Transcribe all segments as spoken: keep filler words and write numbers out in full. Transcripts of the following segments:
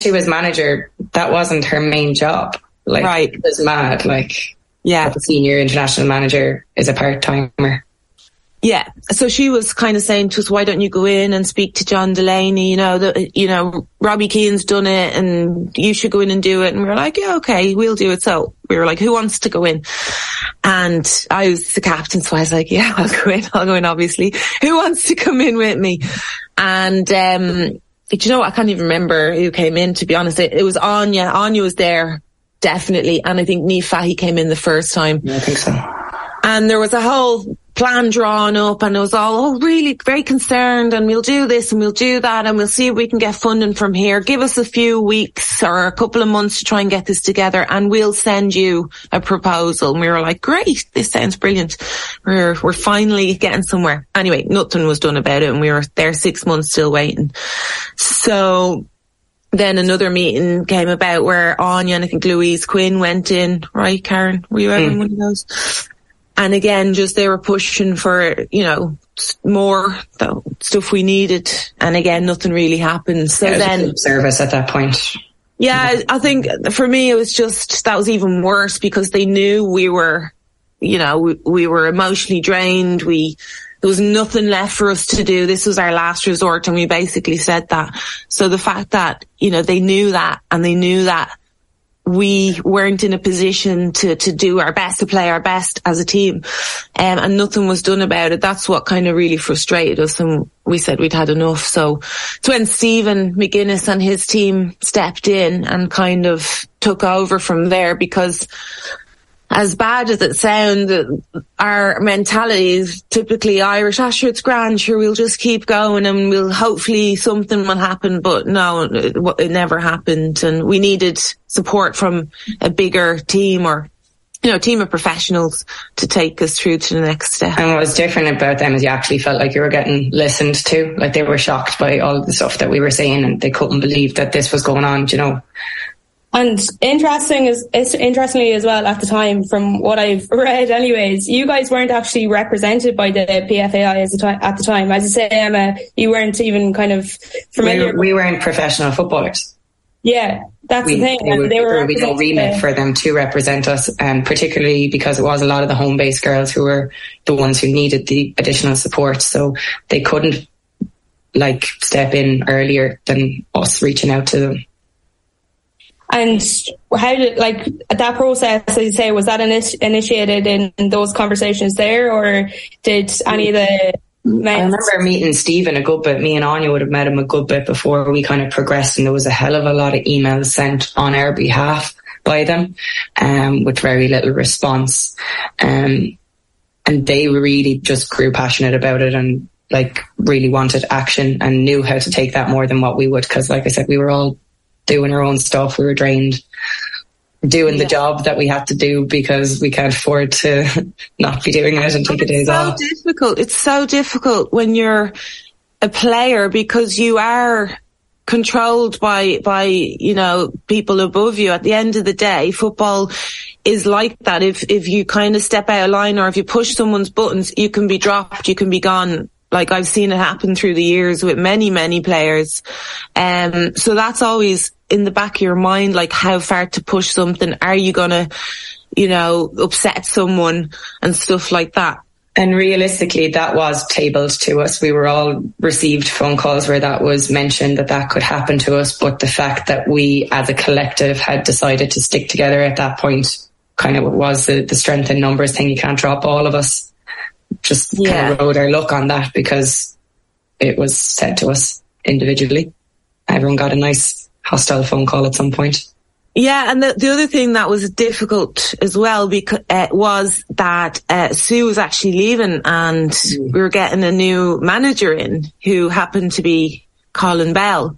she was manager, that wasn't her main job. Like, right. It was mad. Like, yeah, the senior international manager is a part-timer. Yeah. So she was kind of saying to us, why don't you go in and speak to John Delaney? You know, that, you know, Robbie Keane's done it and you should go in and do it. And we were like, yeah, okay, we'll do it. So we were like, who wants to go in? And I was the captain. So I was like, yeah, I'll go in. I'll go in, obviously. Who wants to come in with me? And, um, do you know what? I can't even remember who came in, to be honest. It, it was Anya. Anya was there, definitely. And I think Niamh Fahey came in the first time. Yeah, I think so. And there was a whole plan drawn up and it was all, oh, really very concerned and we'll do this and we'll do that and we'll see if we can get funding from here. Give us a few weeks or a couple of months to try and get this together and we'll send you a proposal. And we were like, great, this sounds brilliant. We're, we're finally getting somewhere. Anyway, nothing was done about it and we were there six months still waiting. So then another meeting came about where Anya and I think Louise Quinn went in, right, Karen? Were you ever in mm. one of those? And again, just they were pushing for, you know, more stuff we needed. And again, nothing really happened. So yeah, then service at that point. Yeah, I think for me, it was just, that was even worse because they knew we were, you know, we, we were emotionally drained. We, there was nothing left for us to do. This was our last resort. And we basically said that. So the fact that, you know, they knew that and they knew that we weren't in a position to, to do our best, to play our best as a team. Um, and nothing was done about it. That's what kind of really frustrated us. And we said we'd had enough. So it's when Stephen McGuinness and his team stepped in and kind of took over from there, because as bad as it sounds, our mentality is typically Irish. Ah, sure, it's grand. Sure, we'll just keep going and we'll hopefully something will happen. But no, it, it never happened. And we needed support from a bigger team or, you know, team of professionals to take us through to the next step. And what was different about them is you actually felt like you were getting listened to. Like they were shocked by all the stuff that we were saying and they couldn't believe that this was going on, you know. And interesting is, interestingly as well, at the time, from what I've read anyways, you guys weren't actually represented by the P F A I as a time, at the time. As I say, Emma, you weren't even kind of familiar. We, we weren't professional footballers. Yeah, that's we, the thing. They would, they were there would be no remit for them to represent us, and particularly because it was a lot of the home-based girls who were the ones who needed the additional support, so they couldn't like step in earlier than us reaching out to them. And how did, like, that process, as you say, was that init- initiated in, in those conversations there, or did any of the men? I remember meeting Stephen a good bit. Me and Anya would have met him a good bit before we kind of progressed, and there was a hell of a lot of emails sent on our behalf by them, um, with very little response. Um, and they really just grew passionate about it and, like, really wanted action and knew how to take that more than what we would, because, like I said, we were all doing our own stuff. We were drained doing yeah. the job that we had to do because we can't afford to not be doing it and take a days so off. It's so difficult. It's so difficult when you're a player because you are controlled by, by, you know, people above you. At the end of the day, football is like that. If, if you kind of step out of line or if you push someone's buttons, you can be dropped, you can be gone. Like I've seen it happen through the years with many, many players. Um, so that's always in the back of your mind, like how far to push something. Are you going to, you know, upset someone and stuff like that? And realistically, that was tabled to us. We were all received phone calls where that was mentioned that that could happen to us. But the fact that we as a collective had decided to stick together at that point kind of was the, the strength in numbers thing. You can't drop all of us. Just yeah. kind of rode our luck on that because it was said to us individually. Everyone got a nice hostile phone call at some point. Yeah, and the, the other thing that was difficult as well because uh, was that uh, Sue was actually leaving and mm. we were getting a new manager in who happened to be Colin Bell.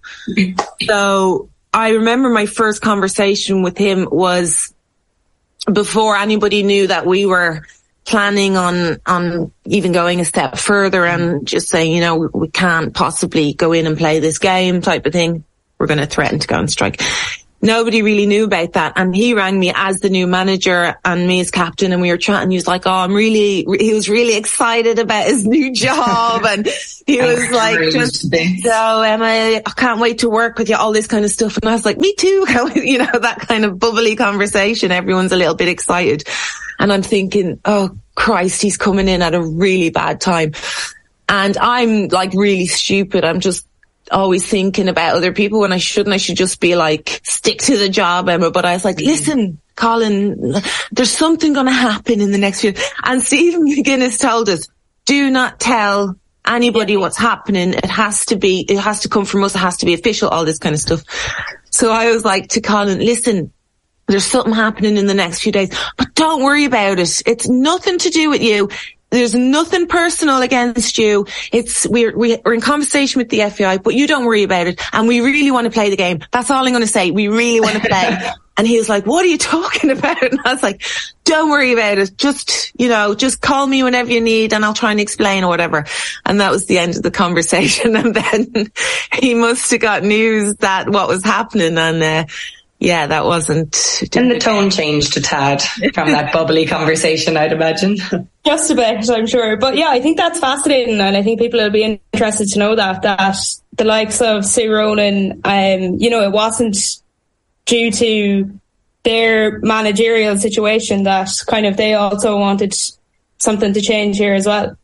So I remember my first conversation with him was before anybody knew that we were planning on, on even going a step further and just saying, you know, we, we can't possibly go in and play this game type of thing. We're going to threaten to go on strike. nobody really knew about that. And he rang me as the new manager and me as captain, and we were chatting. He was like, oh, I'm really, he was really excited about his new job. And he was like, just, so Emma, I can't wait to work with you, all this kind of stuff. And I was like, me too. You know, that kind of bubbly conversation. Everyone's a little bit excited. And I'm thinking, oh Christ, he's coming in at a really bad time. And I'm like really stupid. I'm just always thinking about other people when I shouldn't. I should just be like, stick to the job, Emma. But I was like, listen, Colin, there's something going to happen in the next few. And Stephen McGuinness told us, do not tell anybody what's happening. It has to be, it has to come from us. It has to be official, all this kind of stuff. So I was like to Colin, listen, there's something happening in the next few days, but don't worry about it. It's nothing to do with you. There's nothing personal against you. It's, we're, we're in conversation with the F A I, but you don't worry about it. And we really want to play the game. That's all I'm going to say. We really want to play. And he was like, what are you talking about? And I was like, don't worry about it. Just, you know, just call me whenever you need and I'll try and explain or whatever. And that was the end of the conversation. And then he must have got news that what was happening. And, uh, yeah, that wasn't. And the tone changed a tad from that bubbly conversation, I'd imagine. Just a bit, I'm sure. But yeah, I think that's fascinating. And I think people will be interested to know that, that the likes of Sue Ronan, um, you know, it wasn't due to their managerial situation that kind of they also wanted something to change here as well.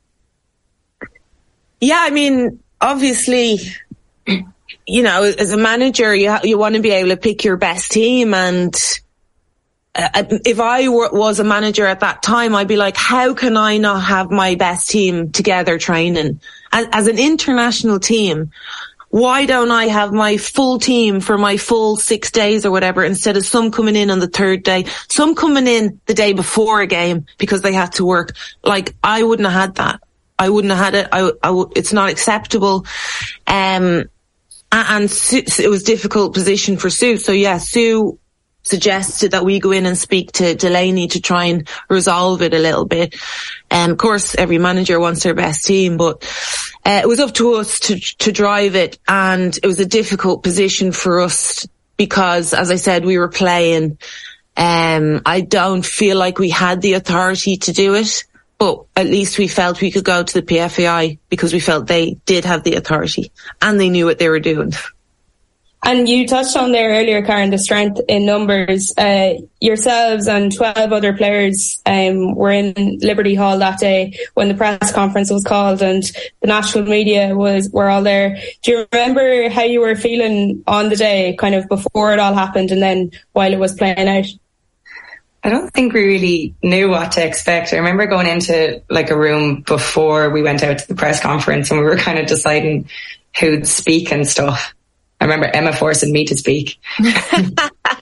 Yeah, I mean, obviously, you know, as a manager, you ha- you want to be able to pick your best team. And uh, if I were, was a manager at that time, I'd be like, how can I not have my best team together training? As, as an international team, why don't I have my full team for my full six days or whatever, instead of some coming in on the third day, some coming in the day before a game because they had to work? Like, I wouldn't have had that. I wouldn't have had it. I, I w- it's not acceptable. Um, and Sue, it was a difficult position for Sue. So yeah, Sue suggested that we go in and speak to Delaney to try and resolve it a little bit. Um, of course, every manager wants their best team, but uh, it was up to us to to drive it. And it was a difficult position for us because, as I said, we were playing. Um, I don't feel like we had the authority to do it. But at least we felt we could go to the P F A I because we felt they did have the authority and they knew what they were doing. And you touched on there earlier, Karen, the strength in numbers. Uh, yourselves and twelve other players um, were in Liberty Hall that day when the press conference was called and the national media was were all there. Do you remember how you were feeling on the day, kind of before it all happened and then while it was playing out? I don't think we really knew what to expect. I remember going into like a room before we went out to the press conference and we were kind of deciding who'd speak and stuff. I remember Emma forcing me to speak. Because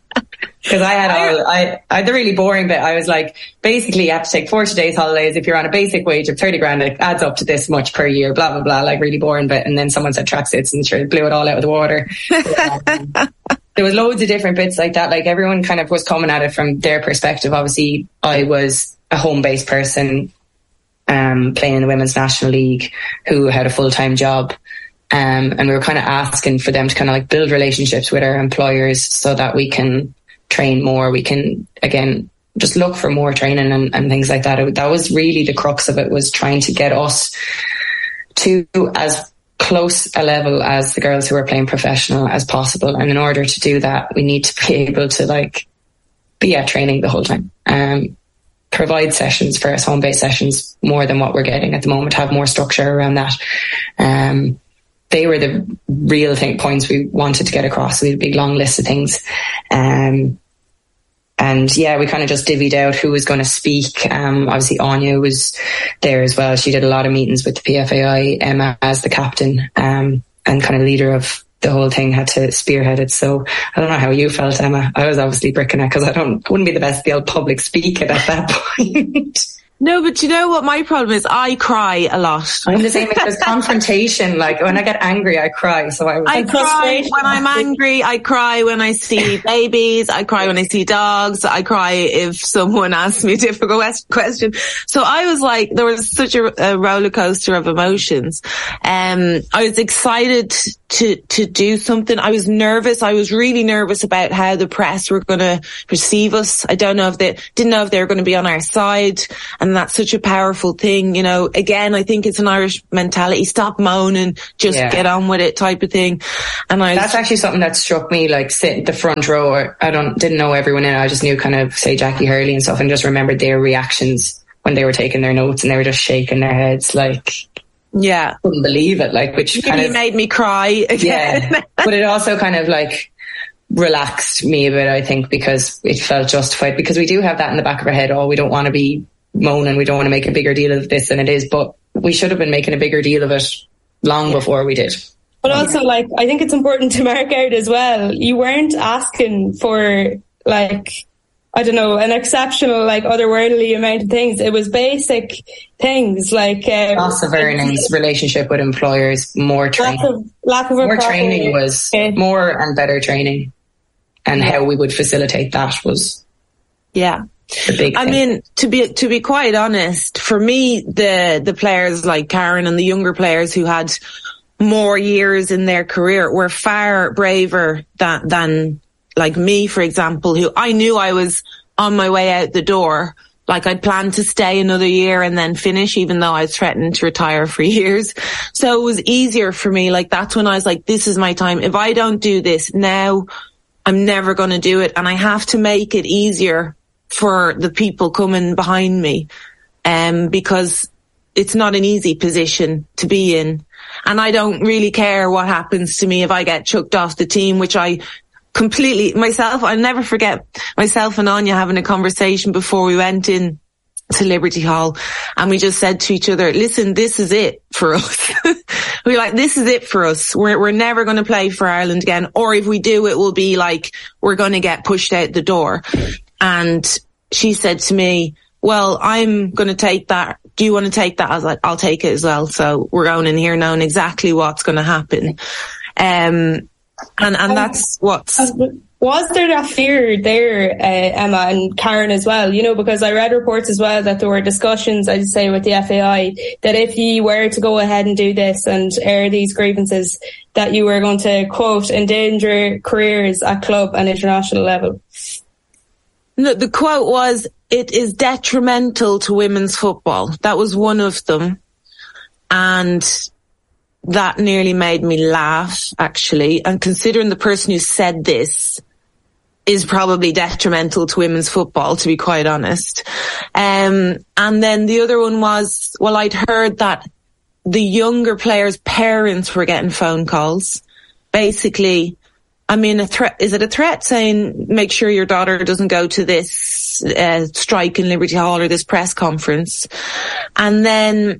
I had all, I, I had the really boring bit. I was like, basically you have to take forty days holidays. If you're on a basic wage of thirty grand, it adds up to this much per year, blah, blah, blah, like really boring bit. And then someone said tracksuits and sure blew it all out of the water. um, there was loads of different bits like that. Like everyone kind of was coming at it from their perspective. Obviously I was a home-based person, um, playing in the Women's National League who had a full-time job. Um, and we were kind of asking for them to kind of like build relationships with our employers so that we can train more. We can, again, just look for more training and, and things like that. It, that was really the crux of it, was trying to get us to as close a level as the girls who are playing professional as possible. And in order to do that, we need to be able to like be at training the whole time. Um, provide sessions for us, home-based sessions, more than what we're getting at the moment, have more structure around that. Um, They were the real thing, points we wanted to get across. We had a big long list of things. Um, and yeah, we kind of just divvied out who was going to speak. Um, obviously Anya was there as well. She did a lot of meetings with the P F A I. Emma as the captain, um, and kind of leader of the whole thing, had to spearhead it. So I don't know how you felt, Emma. I was obviously bricking it because I don't, I wouldn't be the best the old public speaker at that point. No, but you know what my problem is? I cry a lot. I'm the same. If there's confrontation, like when I get angry, I cry. So I, was I cry when I'm angry. I cry when I see babies. I cry when I see dogs. I cry if someone asks me a difficult question. So I was like, there was such a, a roller coaster of emotions. Um, I was excited to, to do something. I was nervous. I was really nervous about how the press were going to perceive us. I don't know if they didn't know if they were going to be on our side. And that's such a powerful thing. You know, again, I think it's an Irish mentality. Stop moaning, just yeah. get on with it type of thing. And I, that's actually something that struck me, like sitting the front row. Or I don't, didn't know everyone in it. I just knew kind of say Jackie Hurley and stuff, and just remembered their reactions when they were taking their notes, and they were just shaking their heads like, yeah, couldn't believe it. Like, which kind really of made me cry again. Yeah, but it also kind of like relaxed me a bit, I think, because it felt justified, because we do have that in the back of our head. Oh, we don't want to be moaning. We don't want to make a bigger deal of this than it is, but we should have been making a bigger deal of it long yeah. before we did. But also, like, I think it's important to mark out as well, you weren't asking for, like, I don't know, an exceptional, like, otherworldly amount of things. It was basic things like uh, loss of earnings, relationship with employers, more training. Lack of, lack of more training was okay. more and better training, and yeah. how we would facilitate that was yeah. the big I thing. mean, to be to be quite honest, for me, the the players like Karen and the younger players who had more years in their career were far braver than than. Like me, for example, who I knew I was on my way out the door. Like I'd planned to stay another year and then finish, even though I was threatening to retire for years. So it was easier for me. Like that's when I was like, this is my time. If I don't do this now, I'm never going to do it. And I have to make it easier for the people coming behind me. Um, because it's not an easy position to be in. And I don't really care what happens to me if I get chucked off the team, which I completely myself, I'll never forget myself and Anya having a conversation before we went in to Liberty Hall, and we just said to each other, listen, this is it for us. We were like, this is it for us. We're, we're never going to play for Ireland again. Or if we do, it will be like, we're going to get pushed out the door. And she said to me, well, I'm going to take that. Do you want to take that? I was like, I'll take it as well. So we're going in here knowing exactly what's going to happen. Um, And and that's what's... Was there that fear there, uh, Emma and Karen as well? You know, because I read reports as well that there were discussions, I'd say, with the F A I, that if you were to go ahead and do this and air these grievances, that you were going to, quote, endanger careers at club and international level. No, the quote was, it is detrimental to women's football. That was one of them. And that nearly made me laugh, actually. And considering the person who said this is probably detrimental to women's football, to be quite honest. Um, and then the other one was, well, I'd heard that the younger players' parents were getting phone calls. Basically, I mean, a threat, is it a threat saying, make sure your daughter doesn't go to this uh, strike in Liberty Hall or this press conference? And then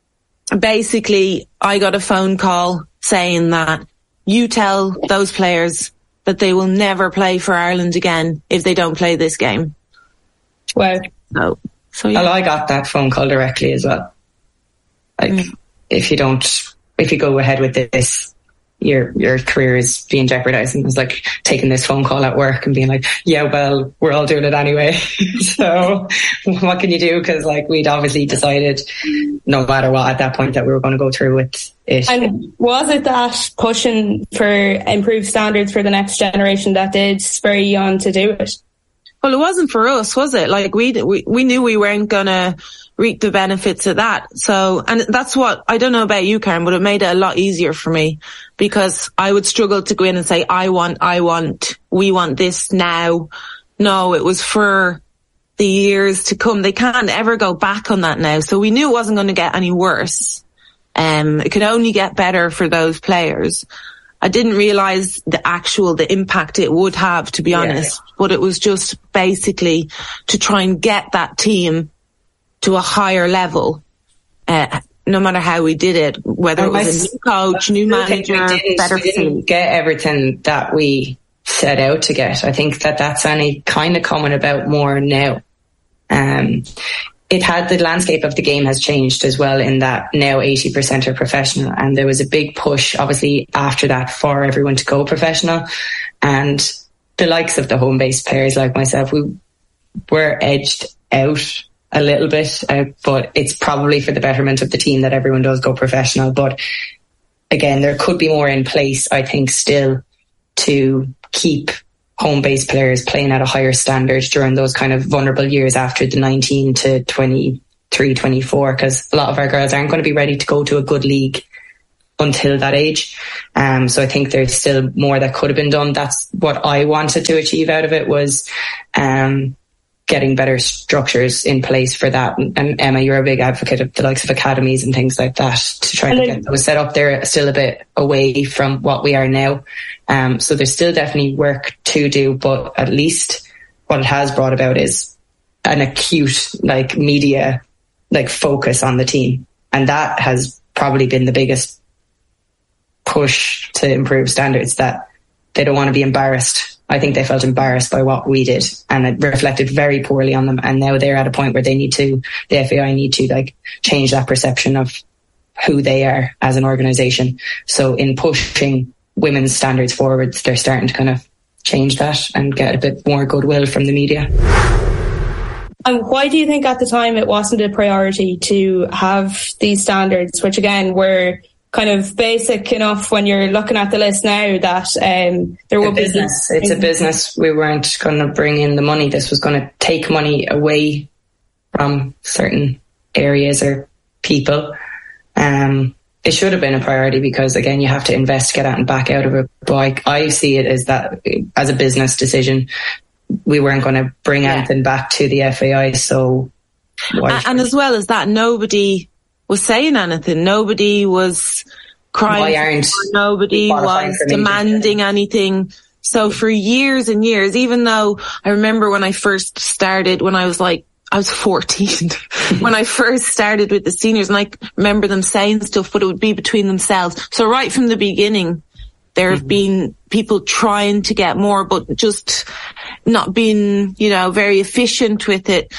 basically, I got a phone call saying that you tell those players that they will never play for Ireland again if they don't play this game. Wow. So, so yeah. Well, I got that phone call directly as well. Like, mm. if you don't, if you go ahead with this, your your career is being jeopardized. And it was like taking this phone call at work and being like, yeah, well, we're all doing it anyway. So what can you do? Because like we'd obviously decided no matter what at that point that we were going to go through with it. And was it that pushing for improved standards for the next generation that did spur you on to do it? Well, it wasn't for us, was it? Like we we, we knew we weren't going to reap the benefits of that. So, and that's what, I don't know about you, Karen, but it made it a lot easier for me because I would struggle to go in and say, I want, I want, we want this now. No, it was for the years to come. They can't ever go back on that now. So we knew it wasn't going to get any worse. Um, it could only get better for those players. I didn't realize the actual, the impact it would have, to be honest, yeah. But it was just basically to try and get that team to a higher level, uh, no matter how we did it, whether it was a new coach, new manager, better we didn't get everything that we set out to get. I think that that's only kind of coming about more now. Um, it had, the landscape of the game has changed as well in that now eighty percent are professional, and there was a big push obviously after that for everyone to go professional, and the likes of the home-based players like myself, we were edged out a little bit, uh, but it's probably for the betterment of the team that everyone does go professional. But again, there could be more in place, I think, still to keep home-based players playing at a higher standard during those kind of vulnerable years after the nineteen to twenty-three, twenty-four, because a lot of our girls aren't going to be ready to go to a good league until that age. Um, so I think there's still more that could have been done. That's what I wanted to achieve out of it, was um, getting better structures in place for that. And, and Emma, you're a big advocate of the likes of academies and things like that to try and to get those set up. They're still a bit away from what we are now. Um, so there's still definitely work to do, but at least what it has brought about is an acute, like, media, like, focus on the team. And that has probably been the biggest push to improve standards, that they don't want to be embarrassed. I think they felt embarrassed by what we did, and it reflected very poorly on them. And now they're at a point where they need to, the F A I need to, like, change that perception of who they are as an organisation. So in pushing women's standards forward, they're starting to kind of change that and get a bit more goodwill from the media. And why do you think at the time it wasn't a priority to have these standards, which again were kind of basic enough when you're looking at the list now that um, there will be business. It's a business. We weren't going to bring in the money. This was going to take money away from certain areas or people. Um, it should have been a priority because, again, you have to invest to get out and back out of it. But I, I see it as that as a business decision. We weren't going to bring yeah. anything back to the F A I. So, and, and as well as that, nobody was saying anything. Nobody was crying. Nobody was demanding anything. So for years and years, even though I remember when I first started, when I was like, I was fourteen when I first started with the seniors, and I remember them saying stuff, but it would be between themselves. So right from the beginning, there have mm-hmm. been people trying to get more, but just not being, you know, very efficient with it.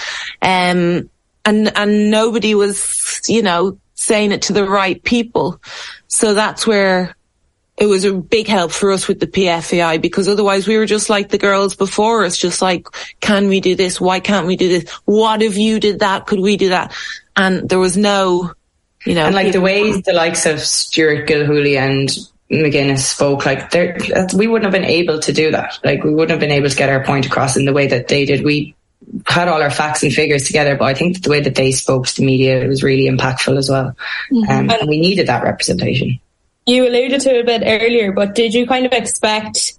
Um, and, and nobody was, you know, saying it to the right people. So that's where it was a big help for us with the P F A I, because otherwise we were just like the girls before us, just like, can we do this? Why can't we do this? What if you did that? Could we do that? And there was no, you know. And like the way the likes of Stuart Gilhooly and McGuinness spoke, like they're, we wouldn't have been able to do that. Like we wouldn't have been able to get our point across in the way that they did. We had all our facts and figures together, but I think the way that they spoke to the media was really impactful as well. Mm-hmm. Um, and we needed that representation. You alluded to it a bit earlier, but did you kind of expect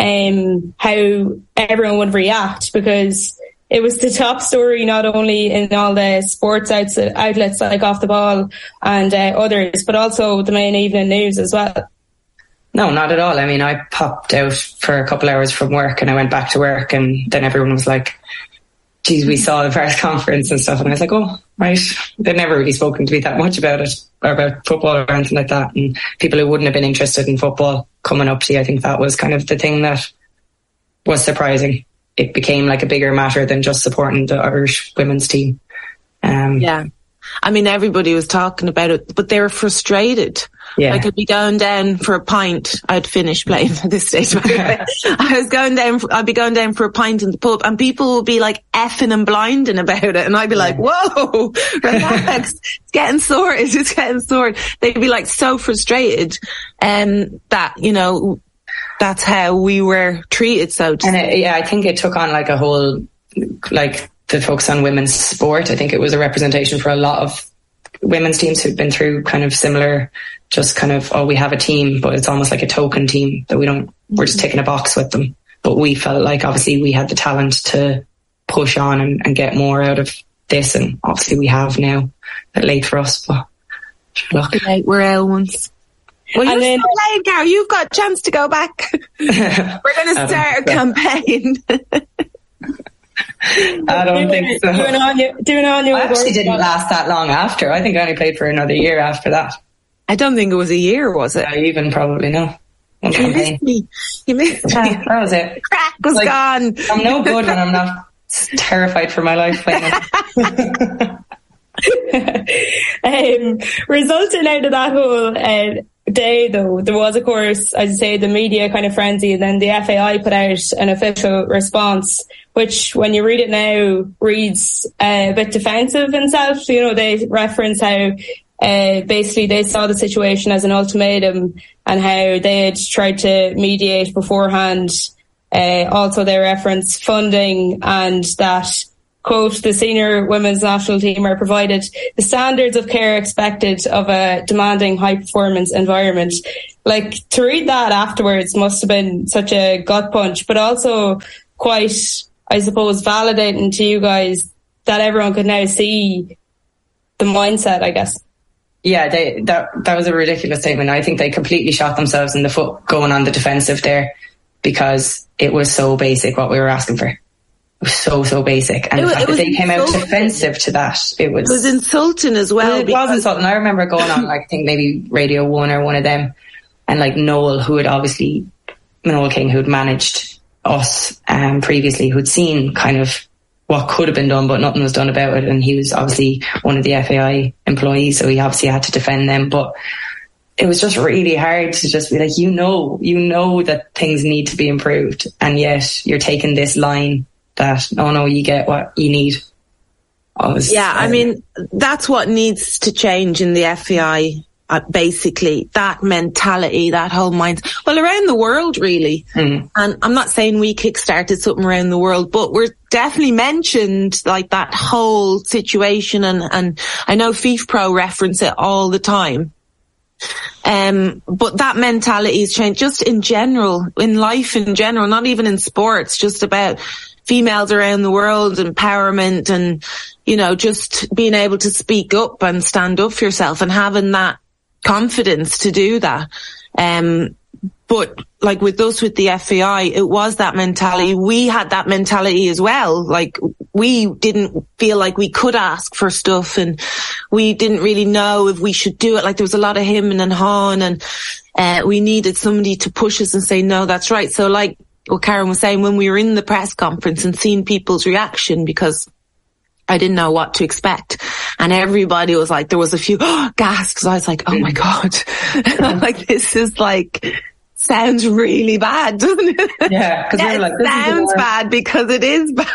um, how everyone would react? Because it was the top story, not only in all the sports outs- outlets like Off the Ball and uh, others, but also the main evening news as well. No, not at all. I mean, I popped out for a couple hours from work and I went back to work, and then everyone was like, geez, we saw the press conference and stuff. And I was like, oh, right. They'd never really spoken to me that much about it, or about football or anything like that. And people who wouldn't have been interested in football coming up to you, I think that was kind of the thing that was surprising. It became like a bigger matter than just supporting the Irish women's team. Um, yeah. I mean, everybody was talking about it, but they were frustrated. Yeah. Like I'd be going down for a pint. I'd finished playing at this stage. I was going down, for, I'd be going down for a pint in the pub, and people would be like effing and blinding about it. And I'd be like, whoa, relax. It's getting sorted. It's getting sorted. They'd be like so frustrated. Um, that, you know, that's how we were treated. So, and it, yeah, I think it took on like a whole, like the focus on women's sport. I think it was a representation for a lot of women's teams who've been through kind of similar, just kind of, oh, we have a team, but it's almost like a token team that we don't, we're just ticking a box with them. But we felt like obviously we had the talent to push on and, and get more out of this. And obviously we have now. Bit late for us, but look. Late, we're L ones. Well, you're then, so late, Gary. You've got a chance to go back. We're going to start a campaign. I don't think so. Doing all your, doing all your I actually didn't last that long after. I think I only played for another year after that. I don't think it was a year, was it? I even probably no. One you campaign. missed me. You missed me. Yeah, that was it. Crack was like, gone. I'm no good when I'm not terrified for my life. um, resulting out of that whole uh, day, though, there was, of course, as you say, the media kind of frenzy, and then the F A I put out an official response, which, when you read it now, reads uh, a bit defensive in itself. You know, they reference how uh, basically they saw the situation as an ultimatum and how they had tried to mediate beforehand. Uh, also they reference funding and that, quote, the senior women's national team are provided the standards of care expected of a demanding high performance environment. Like, to read that afterwards must have been such a gut punch, but also quite, I suppose, validating to you guys that everyone could now see the mindset, I guess. Yeah, they, that that was a ridiculous statement. I think they completely shot themselves in the foot going on the defensive there, because it was so basic what we were asking for. It was so, so basic. And it, the fact that they came insulting. out defensive to that, it was... It was insulting as well. It was insulting. I remember going on, like, I think maybe Radio one or one of them, and like Noel, who had obviously, Noel King, who'd managed us um, previously, who'd seen kind of what could have been done, but nothing was done about it. And he was obviously one of the F A I employees, so he obviously had to defend them. But it was just really hard to just be like, you know, you know that things need to be improved. And yet you're taking this line that, oh no, you get what you need. I was, yeah, I um, mean, that's what needs to change in the F A I. Uh, basically, that mentality, that whole mind, well, around the world, really. Mm. And I'm not saying we kickstarted something around the world, but we're definitely mentioned like that whole situation. And, and I know FIFPro reference it all the time. Um, but that mentality has changed just in general, in life in general, not even in sports, just about females around the world, empowerment and, you know, just being able to speak up and stand up for yourself and having that confidence to do that. Um, but like with us, with the F A I, it was that mentality. We had that mentality as well. Like we didn't feel like we could ask for stuff and we didn't really know if we should do it. Like there was a lot of him and hawing and, uh, we needed somebody to push us and say, no, that's right. So like what Karen was saying, when we were in the press conference and seeing people's reaction, because I didn't know what to expect. And everybody was like, there was a few oh, gasps, because I was like, oh my God. Like, this is like, sounds really bad, doesn't it? Yeah, because yeah, we were like, this sounds is bad because it is bad.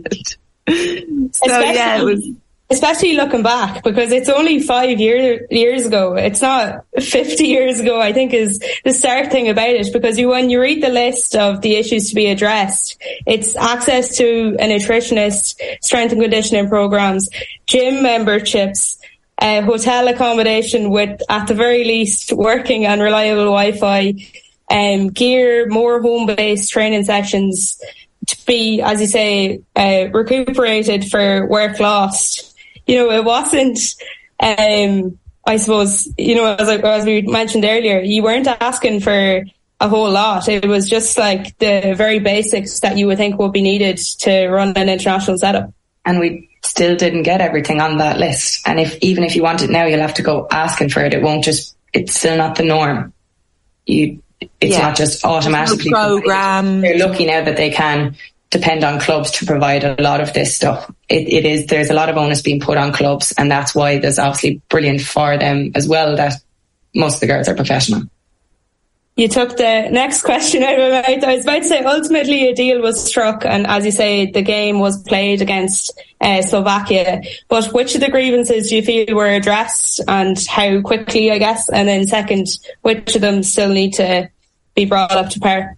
Mm. So especially, yeah, it was. Especially looking back, because it's only five year, years ago. It's not fifty years ago, I think, is the sad thing about it. Because you, when you read the list of the issues to be addressed, it's access to a nutritionist, strength and conditioning programs, gym memberships, uh, hotel accommodation with, at the very least, working and reliable Wi-Fi, um, gear, more home-based training sessions to be, as you say, uh, recuperated for work lost. You know, it wasn't, um, I suppose, you know, as, I, as we mentioned earlier, you weren't asking for a whole lot. It was just like the very basics that you would think would be needed to run an international setup. And we still didn't get everything on that list. And if even if you want it now, you'll have to go asking for it. It won't just, it's still not the norm. You, it's yeah. not just automatically no program. They're lucky now that they can depend on clubs to provide a lot of this stuff. It, it is, there's a lot of onus being put on clubs, and that's why there's obviously brilliant for them as well that most of the girls are professional. You took the next question out of my mouth. I was about to say, ultimately a deal was struck, and as you say, the game was played against uh, Slovakia. But which of the grievances do you feel were addressed, and how quickly, I guess? And then second, which of them still need to be brought up to par?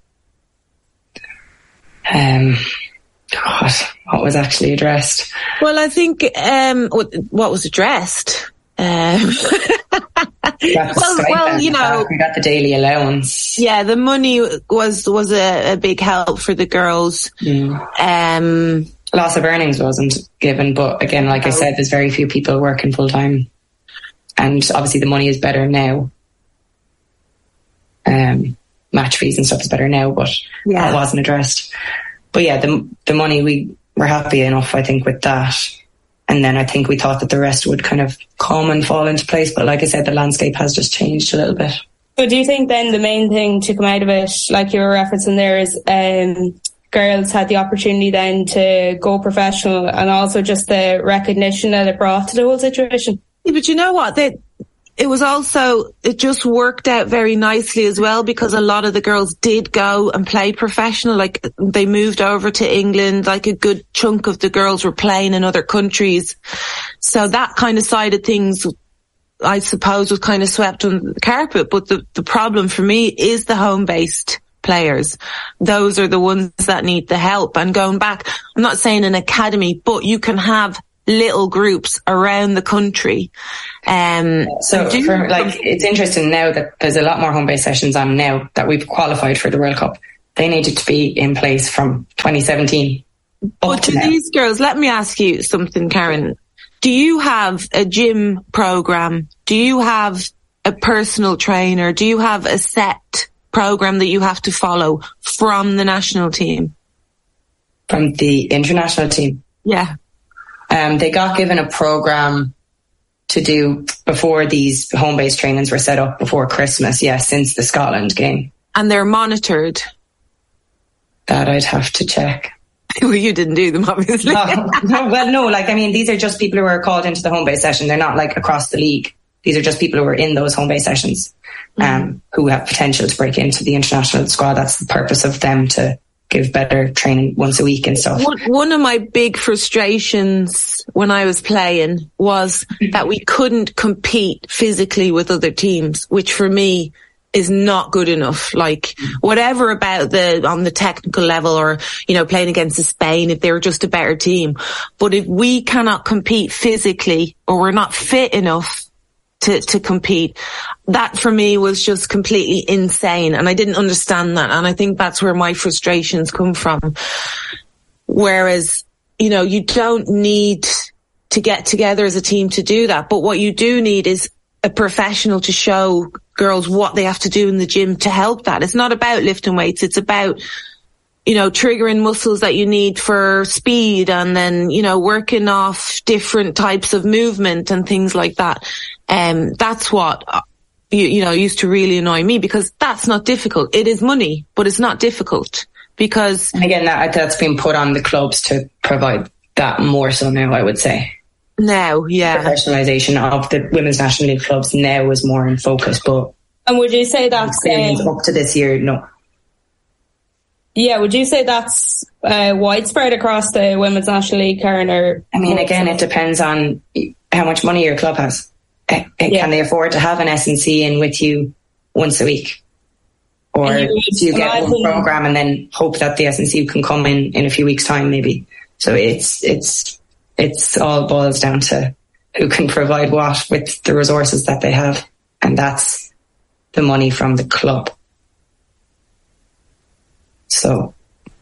Um, God, what was actually addressed? Well, I think um, what, what was addressed. Um, well, well, you know, we got the daily allowance. Yeah, the money was was a, a big help for the girls. Mm. Um, Loss of earnings wasn't given, but again, like no. I said, there's very few people working full time, and obviously the money is better now. Um. Match fees and stuff is better now, but yeah. that wasn't addressed. But yeah, the the money, we were happy enough, I think, with that. And then I think we thought that the rest would kind of come and fall into place. But like I said, the landscape has just changed a little bit. So do you think then the main thing to come out of it, like you were referencing there, is um, girls had the opportunity then to go professional, and also just the recognition that it brought to the whole situation? Yeah, but you know what? They, It was also, it just worked out very nicely as well, because a lot of the girls did go and play professional. Like they moved over to England, like a good chunk of the girls were playing in other countries. So that kind of side of things I suppose, was kind of swept under the carpet. But the, the problem for me is the home-based players. Those are the ones that need the help. And going back, I'm not saying an academy, but you can have little groups around the country. Um, so do, for, like, it's interesting now that there's a lot more home-based sessions on now that we've qualified for the World Cup. They needed to be in place from twenty seventeen. But to now. These girls, let me ask you something, Karen. Do you have a gym program? Do you have a personal trainer? Do you have a set program that you have to follow from the national team? From the international team? Yeah. Um, they got given a program to do before these home-based trainings were set up before Christmas, yeah, since the Scotland game. And they're monitored? That I'd have to check. Well, you didn't do them, obviously. no, no, well, no, like, I mean, these are just people who are called into the home-based session. They're not like across the league. These are just people who are in those home-based sessions, um, mm. who have potential to break into the international squad. That's the purpose of them, to give better training once a week and stuff. One, one of my big frustrations when I was playing was that we couldn't compete physically with other teams, which for me is not good enough. Like, whatever about the, on the technical level, or, you know, playing against Spain if they were just a better team. But if we cannot compete physically, or we're not fit enough to, to compete, that for me was just completely insane. And I didn't understand that. And I think that's where my frustrations come from. Whereas, you know, you don't need to get together as a team to do that. But what you do need is a professional to show girls what they have to do in the gym to help that. It's not about lifting weights. It's about, you know, triggering muscles that you need for speed, and then, you know, working off different types of movement and things like that. Um, that's what, you, you know, used to really annoy me, because that's not difficult. It is money, but it's not difficult, because... And again, that, that's been put on the clubs to provide that more so now, I would say. Now, yeah. Professionalisation of the Women's National League clubs now is more in focus, but... And would you say that's... Um, up to this year, no. Yeah, would you say that's uh, widespread across the Women's National League, Karen? Or I mean, again, it depends on how much money your club has. Yeah. Can they afford to have an S and C in with you once a week? Or do you get one program and then hope that the S and C can come in in a few weeks' time, maybe? So it's it's it's all boils down to who can provide what with the resources that they have, and that's the money from the club. So,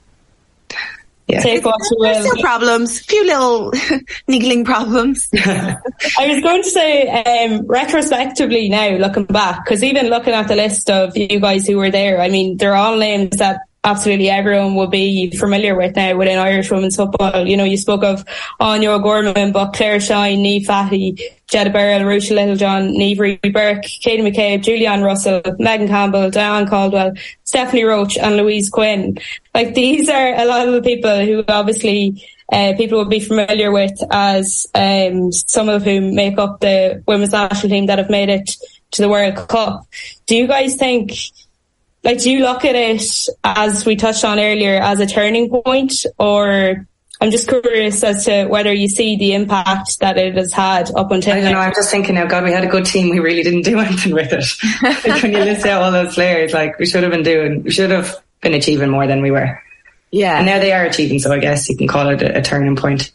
yeah. Take what you will. Still problems, a few little niggling problems. I was going to say, um, retrospectively now, looking back, because even looking at the list of you guys who were there, I mean, they're all names that absolutely everyone will be familiar with now within Irish women's football. You know, you spoke of Anya O'Gorman, but Claire Shine, Niamh Fatty, Jetta Burrell, Rucha Littlejohn, Niamh Reid Burke, Katie McCabe, Julianne Russell, Megan Campbell, Diane Caldwell, Stephanie Roach and Louise Quinn. Like, these are a lot of the people who obviously uh, people will be familiar with, as um, some of whom make up the women's national team that have made it to the World Cup. Do you guys think... Like, do you look at it, as we touched on earlier, as a turning point? Or I'm just curious as to whether you see the impact that it has had up until now. I don't know, I'm just thinking, oh God, we had a good team, we really didn't do anything with it. Like, when you list out all those players, like, we should have been doing, we should have been achieving more than we were. Yeah. And now they are achieving, so I guess you can call it a, a turning point.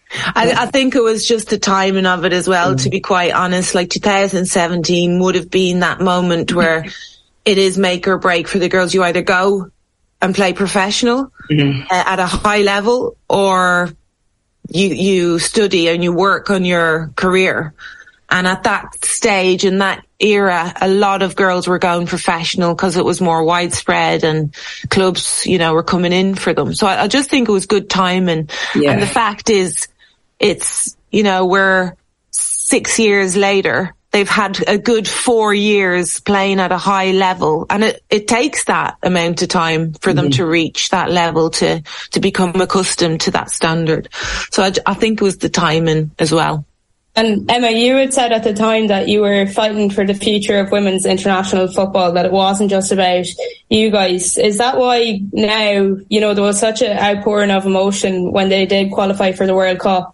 I, I think it was just the timing of it as well, mm. to be quite honest. Like, two thousand seventeen would have been that moment where it is make or break for the girls. You either go and play professional mm-hmm. uh, at a high level, or you you study and you work on your career. And at that stage, in that era, a lot of girls were going professional because it was more widespread and clubs, you know, were coming in for them. So I, I just think it was good timing. Yeah. And the fact is, it's, you know, we're six years later. They've had a good four years playing at a high level, and it, it takes that amount of time for mm-hmm. them to reach that level, to, to become accustomed to that standard. So I, I think it was the timing as well. And Emma, you had said at the time that you were fighting for the future of women's international football, that it wasn't just about you guys. Is that why now, you know, there was such an outpouring of emotion when they did qualify for the World Cup?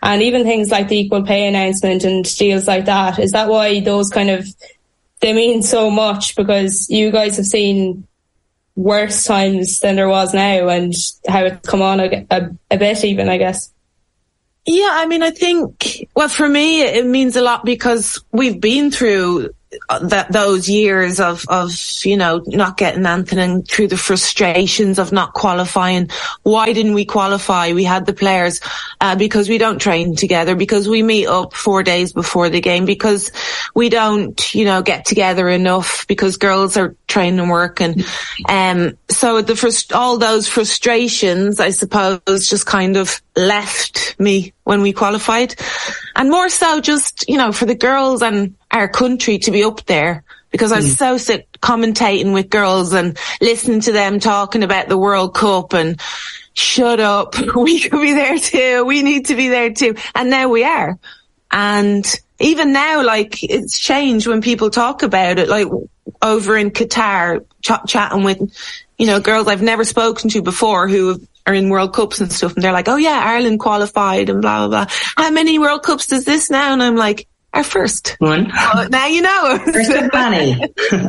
and even things like the equal pay announcement and deals like that. Is that why those kind of, they mean so much, because you guys have seen worse times than there was now, and how it's come on a, a, a bit even, I guess? Yeah, I mean, I think, well, for me, it means a lot because we've been through that, those years of, of, you know, not getting anything, and through the frustrations of not qualifying. Why didn't we qualify? We had the players, uh, because we don't train together, because we meet up four days before the game, because we don't, you know, get together enough, because girls are training and work. And, um, so the first, all those frustrations, I suppose, just kind of left me when we qualified. And more so just, you know, for the girls and our country to be up there, because I was mm. so sick commentating with girls and listening to them talking about the World Cup and shut up, we could be there too, we need to be there too. And now we are. And even now, like, it's changed when people talk about it, like over in Qatar, ch- chatting with, you know, girls I've never spoken to before who are in World Cups and stuff, and they're like, oh yeah, Ireland qualified and blah, blah, blah. How many World Cups is this now? And I'm like, our first one. Well, now you know. First of many.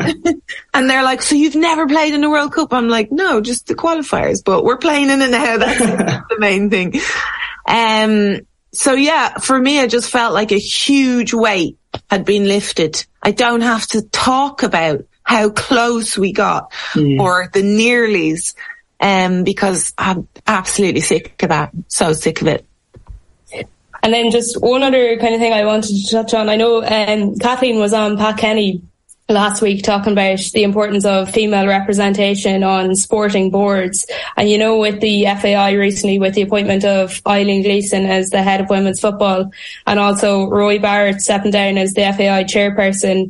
And they're like, so you've never played in a World Cup? I'm like, no, just the qualifiers, but we're playing in it now. That's the main thing. Um, so yeah, for me, I just felt like a huge weight had been lifted. I don't have to talk about how close we got mm. or the nearlies, um, because I'm absolutely sick of that. So sick of it. And then just one other kind of thing I wanted to touch on. I know um, Kathleen was on Pat Kenny last week talking about the importance of female representation on sporting boards. And, you know, with the F A I recently, with the appointment of Eileen Gleeson as the head of women's football, and also Roy Barrett stepping down as the F A I chairperson,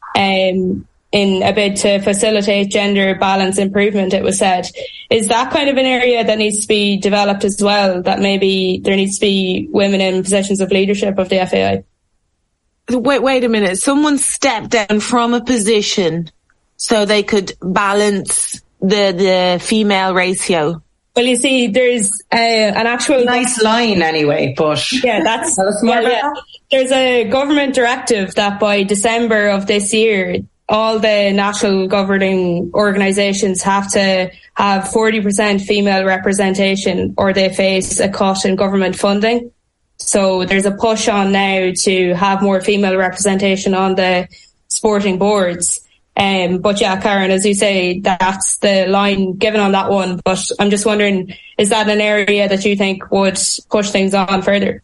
um, in a bid to facilitate gender balance improvement, it was said. Is that kind of an area that needs to be developed as well, that maybe there needs to be women in positions of leadership of the F A I? Wait, wait a minute. Someone stepped down from a position so they could balance the, the female ratio. Well, you see, there's uh, an actual nice line anyway, but yeah, that's tell us more yeah, about yeah. that. There's a government directive that by December of this year, all the national governing organisations have to have forty percent female representation or they face a cut in government funding. So there's a push on now to have more female representation on the sporting boards. Um, but yeah, Karen, as you say, that's the line given on that one. But I'm just wondering, is that an area that you think would push things on further?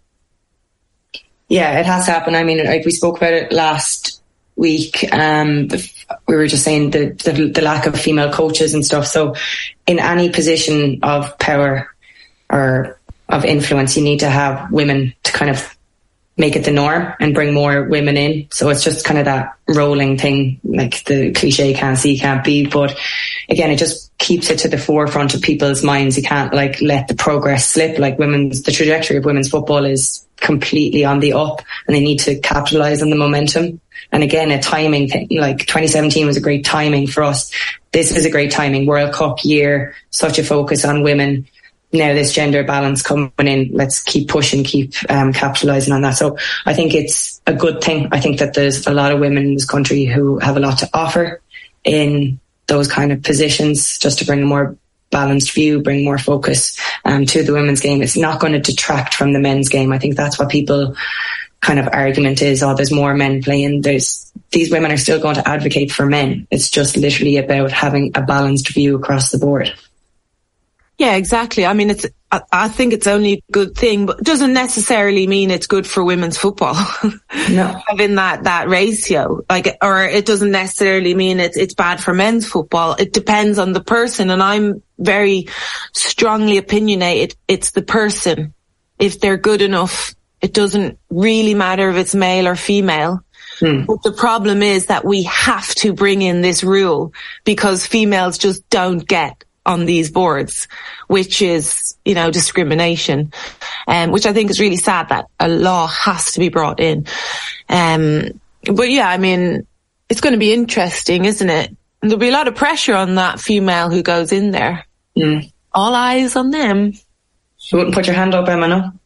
Yeah, it has to happen. I mean, like we spoke about it last week, um, the, we were just saying the, the the lack of female coaches and stuff. So in any position of power or of influence, you need to have women to kind of make it the norm and bring more women in. So it's just kind of that rolling thing, like the cliche, can't see, can't be. But again, it just keeps it to the forefront of people's minds. You can't like let the progress slip. Like women's, the trajectory of women's football is completely on the up, and they need to capitalize on the momentum. And again, a timing thing, like twenty seventeen was a great timing for us. This is a great timing. World Cup year, such a focus on women. Now this gender balance coming in, let's keep pushing, keep um, capitalising on that. So I think it's a good thing. I think that there's a lot of women in this country who have a lot to offer in those kind of positions, just to bring a more balanced view, bring more focus um, to the women's game. It's not going to detract from the men's game. I think that's what people kind of argument is, oh, there's more men playing. There's, these women are still going to advocate for men. It's just literally about having a balanced view across the board. Yeah, exactly. I mean, it's, I, I think it's only a good thing, but it doesn't necessarily mean it's good for women's football. No. Having that, that ratio, like, or it doesn't necessarily mean it's, it's bad for men's football. It depends on the person. And I'm very strongly opinionated. It's the person. If they're good enough, it doesn't really matter if it's male or female. Hmm. But the problem is that we have to bring in this rule because females just don't get on these boards, which is, you know, discrimination, um, which I think is really sad that a law has to be brought in. Um, but yeah, I mean, it's going to be interesting, isn't it? And there'll be a lot of pressure on that female who goes in there. Mm. All eyes on them. You wouldn't put your hand up, Emma, no?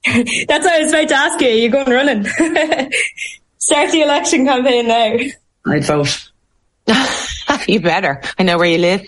That's what I was about to ask you. You're going running. Start the election campaign now. I'd vote. You better. I know where you live.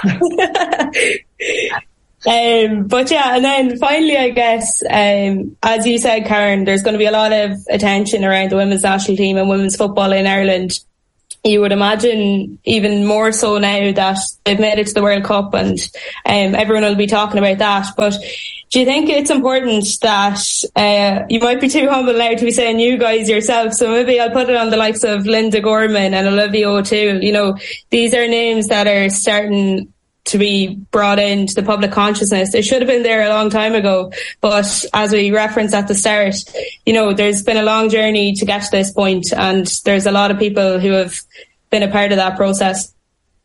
um, but yeah, and then finally, I guess, um, as you said, Karen, there's going to be a lot of attention around the women's national team and women's football in Ireland. You would imagine even more so now that they've made it to the World Cup, and um, everyone will be talking about that. But do you think it's important that uh, you might be too humble now to be saying you guys yourself? So maybe I'll put it on the likes of Linda Gorman and Olivia O'Toole. You know, these are names that are starting to be brought into the public consciousness. It should have been there a long time ago, but as we referenced at the start, you know, there's been a long journey to get to this point, and there's a lot of people who have been a part of that process.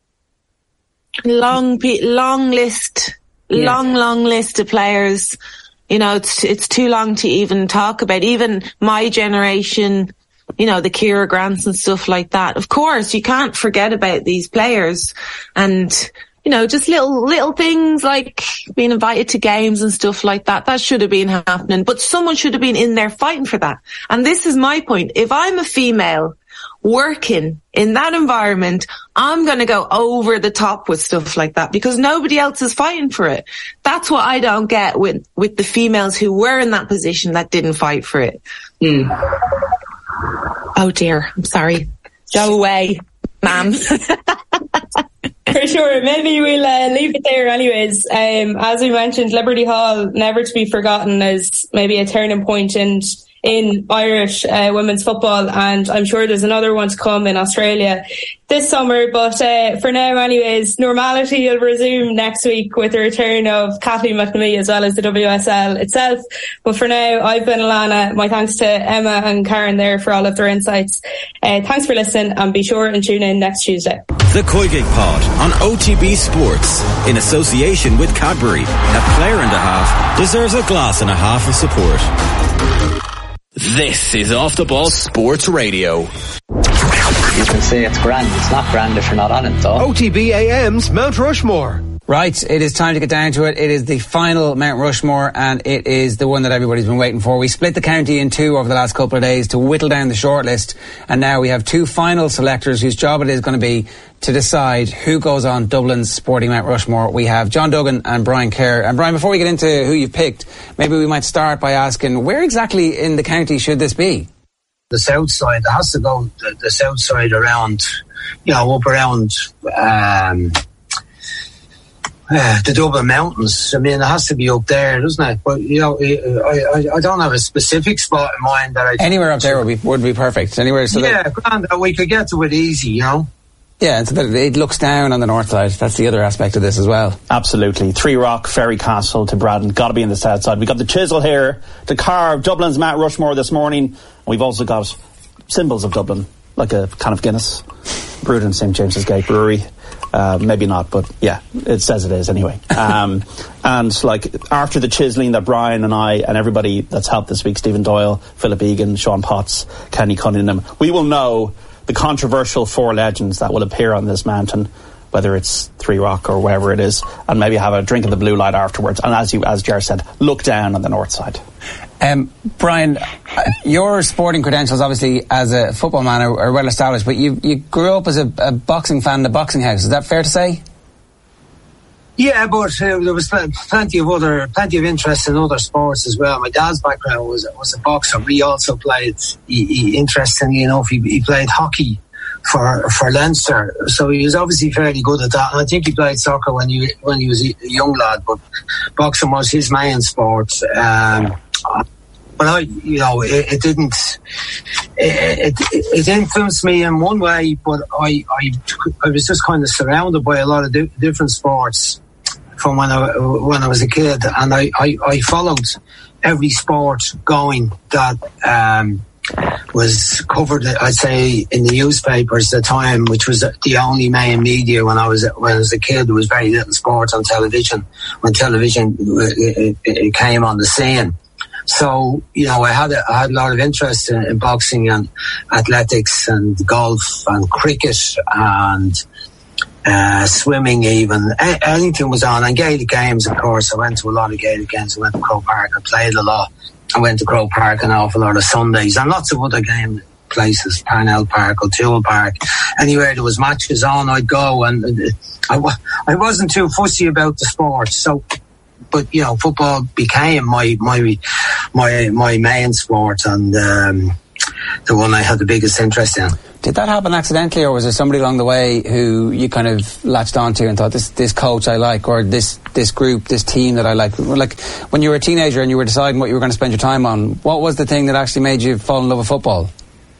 Long, long list, yeah. long, long list of players. You know, it's it's too long to even talk about. Even my generation, you know, the Ciara Grants and stuff like that. Of course, you can't forget about these players, and you know, just little, little things like being invited to games and stuff like that. That should have been happening, but someone should have been in there fighting for that. And this is my point. If I'm a female working in that environment, I'm going to go over the top with stuff like that because nobody else is fighting for it. That's what I don't get with, with the females who were in that position that didn't fight for it. Mm. Oh dear. I'm sorry. Go away, ma'am. For sure. Maybe we'll uh, leave it there anyways. Um, as we mentioned, Liberty Hall, never to be forgotten as maybe a turning point in, in Irish uh, women's football. And I'm sure there's another one to come in Australia this summer. But uh, for now, anyways, normality will resume next week with the return of Kathleen McNamee as well as the W S L itself. But for now, I've been Alana. My thanks to Emma and Karen there for all of their insights. Uh, thanks for listening, and be sure and tune in next Tuesday. The Koigig Pod on O T B Sports in association with Cadbury. A player and a half deserves a glass and a half of support. This is Off the Ball Sports Radio. You can say it's grand. It's not grand if you're not on it, though. O T B A M's Mount Rushmore. Right, it is time to get down to it. It is the final Mount Rushmore, and it is the one that everybody's been waiting for. We split the county in two over the last couple of days to whittle down the shortlist, and now we have two final selectors whose job it is going to be to decide who goes on Dublin's Sporting Mount Rushmore. We have John Duggan and Brian Kerr. And Brian, before we get into who you've picked, maybe we might start by asking, where exactly in the county should this be? The south side. It has to go the, the south side around, you know, up around um, uh, the Dublin Mountains. I mean, it has to be up there, doesn't it? But, you know, I, I, I don't have a specific spot in mind that I... Anywhere up there would be would be perfect. Anywhere so yeah, that... grand, we could get to it easy, you know? Yeah, so that it looks down on the north side. That's the other aspect of this as well. Absolutely. Three Rock, Ferry Castle to Braddon. Got to be in the south side. We've got the chisel here to carve Dublin's Mount Rushmore this morning. We've also got symbols of Dublin, like a can of Guinness, brewed in Saint James's Gate Brewery. Uh, maybe not, but yeah, it says it is anyway. Um, and like after the chiseling that Brian and I and everybody that's helped this week, Stephen Doyle, Philip Egan, Sean Potts, Kenny Cunningham, we will know the controversial four legends that will appear on this mountain, whether it's Three Rock or wherever it is, and maybe have a drink of the blue light afterwards. And as you, as Ger said, look down on the north side. Um, Brian, your sporting credentials, obviously, as a football man, are, are well established, but you you grew up as a, a boxing fan in a boxing house. Is that fair to say? Yeah, but uh, there was plenty of other, plenty of interest in other sports as well. My dad's background was was a boxer. He also played, he, he, interestingly enough, he, he played hockey for for Leinster. So he was obviously fairly good at that. And I think he played soccer when he when he was a young lad, but boxing was his main sport. Um, but I, you know, it, it didn't. It, it, it influenced me in one way, but I, I, I was just kind of surrounded by a lot of di- different sports from when I when I was a kid, and I, I, I followed every sport going that um, was covered, I'd say, in the newspapers at the time, which was the only main media when I was when I was a kid. There was very little sport on television when television it, it came on the scene. So, you know, I had a, I had a lot of interest in, in boxing and athletics and golf and cricket and uh, swimming even. A- anything was on. And Gaelic games, of course. I went to a lot of Gaelic games. I went to Croke Park. I played a lot I went to Croke Park an awful lot of Sundays, and lots of other game places, Parnell Park, O'Toole Park, anywhere there was matches on, I'd go, and I, I wasn't too fussy about the sport, so, but, you know, football became my, my, my, my main sport, and, um, the one I had the biggest interest in. Did that happen accidentally, or was there somebody along the way who you kind of latched onto and thought, this this coach I like, or this this group, this team that I like? Like, when you were a teenager and you were deciding what you were going to spend your time on, what was the thing that actually made you fall in love with football?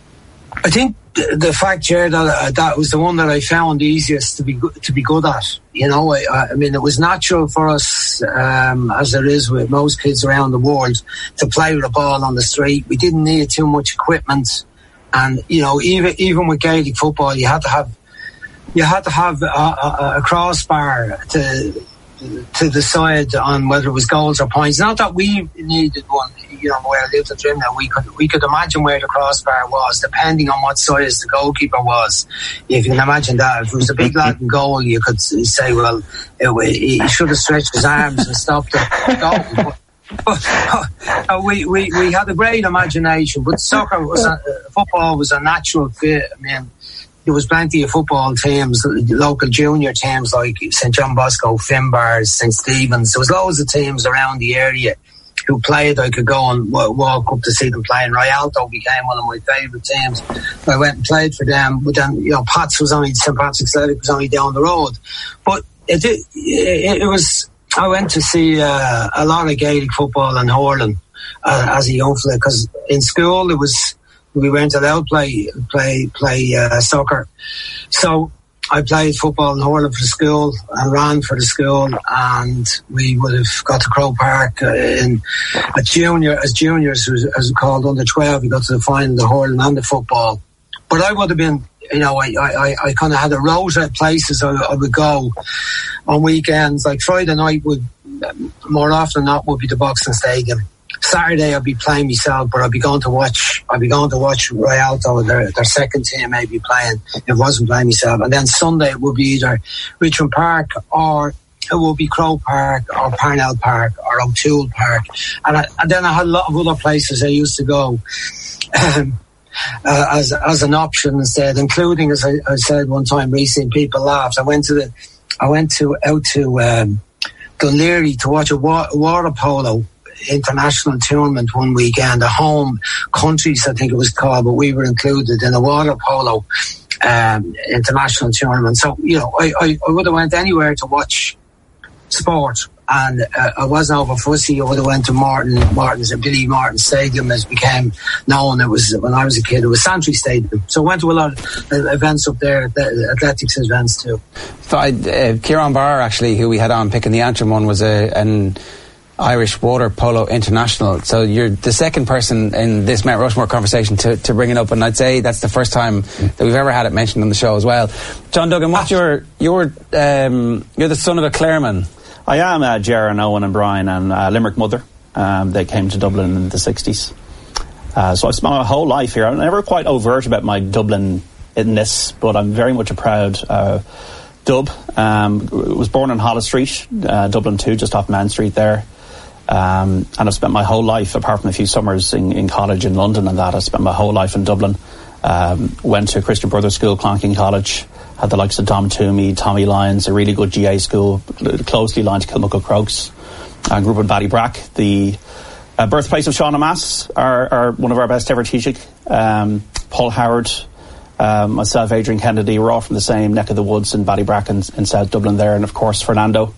I think the fact, Jared, that, uh, that was the one that I found easiest to be go- to be good at. You know, I, I mean, it was natural for us, um, as it is with most kids around the world, to play with a ball on the street. We didn't need too much equipment, and you know, even even with Gaelic football, you had to have you had to have a, a, a crossbar to to decide on whether it was goals or points. Not that we needed one. You know, where I lived in Drimnagh, we could we could imagine where the crossbar was, depending on what size the goalkeeper was. If you can imagine that, if it was a big lad in goal, you could say, well, it, he should have stretched his arms and stopped the goal. But, but uh, we, we we had a great imagination. But soccer was a, uh, football was a natural fit. I mean, there was plenty of football teams, local junior teams like Saint John Bosco, Finbars, Saint Stephen's. There was loads of teams around the area who played. I could go and walk up to see them play, and Rialto became one of my favourite teams. I went and played for them, but then, you know, Pats was only, Saint Patrick's Athletic was only down the road. But it, it, it, it was, I went to see uh, a lot of Gaelic football in Horlin uh, as a young fella, because in school it was, we weren't allowed to play, play, play uh, soccer. So I played football in Horlin for the school and ran for the school, and we would have got to Croke Park uh, in a junior, as juniors, as, as called under twelve. We got to the final, the Horlin and the football. But I would have been, you know, I, I, I kind of had a rota of places I, I would go on weekends. Like Friday night would, more often than not, would be the Boxing Stadium. Saturday I'd be playing myself, but I'd be going to watch I'd be going to watch Rialto, their their second team maybe playing. It wasn't playing myself. And then Sunday it would be either Richmond Park, or it would be Croke Park, or Parnell Park, or O'Toole Park. And, I, and then I had a lot of other places I used to go um, uh, as as an option instead, including, as I, I said one time recently, people laughed. I went to the I went to out to um, Dunleary to watch a wa- water polo international tournament one weekend, a home countries I think it was called, but we were included in a water polo um, international tournament. So, you know, I, I, I would have went anywhere to watch sport, and uh, I wasn't over fussy. I would have went to Martin Martin's Billy Martin Stadium, as became known. It was, when I was a kid, it was Santry Stadium. So I went to a lot of uh, events up there, the athletics events too. So I, uh, Kieran Barr, actually, who we had on picking the Antrim one, was a an Irish water polo international. So you're the second person in this Mount Rushmore conversation to, to bring it up, and I'd say that's the first time that we've ever had it mentioned on the show as well. John Duggan, what's your your um, you're the son of a Clareman. I am uh, Jaron, Owen and Brian and uh, Limerick mother. Um, they came to Dublin in the sixties. Uh, so I've spent my whole life here. I'm never quite overt about my Dublin-ness, but I'm very much a proud uh, Dub. Um, was born on Holles Street, uh, Dublin two, just off Main Street there. Um, and I've spent my whole life, apart from a few summers in, in college in London and that, I spent my whole life in Dublin. Um, went to Christian Brothers School, Clonking College, had the likes of Dom Toomey, Tommy Lyons, a really good G A school, closely aligned to Kilmuckle Crokes. I grew up in Ballybrack, the uh, birthplace of Sean O'Mass, our, our, one of our best ever Taoiseach. Um, Paul Howard, um, myself, Adrian Kennedy, we're all from the same neck of the woods in Ballybrack and in South Dublin there, and of course Fernando.